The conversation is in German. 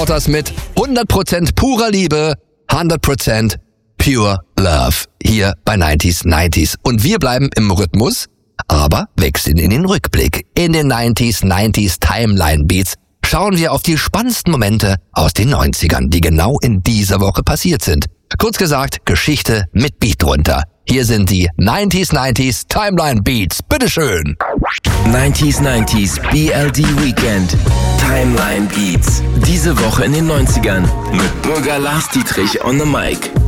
Das mit 100% purer Liebe, 100% pure love hier bei 90s. Und wir bleiben im Rhythmus, aber wechseln in den Rückblick. In den 90s Timeline Beats schauen wir auf die spannendsten Momente aus den 90ern, die genau in dieser Woche passiert sind. Kurz gesagt, Geschichte mit Beat drunter. Hier sind die 90s Timeline Beats. Bitteschön. 90s BLD Weekend. Timeline Beats. Diese Woche in den 90ern. Mit Bürger Lars Dietrich on the mic.